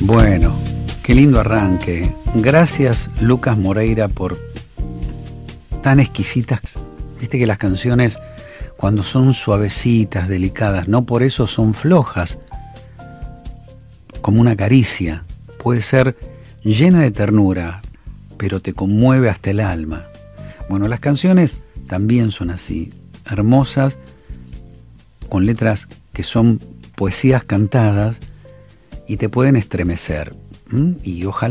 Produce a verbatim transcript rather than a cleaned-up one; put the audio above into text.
Bueno, qué lindo arranque. Gracias, Lucas Moreira, por tan exquisitas. Viste que las canciones, cuando son suavecitas, delicadas, no por eso son flojas, como una caricia. Puede ser llena de ternura, pero te conmueve hasta el alma. Bueno, las canciones también son así, hermosas, con letras que son poesías cantadas y te pueden estremecer. ¿Mm? Y ojalá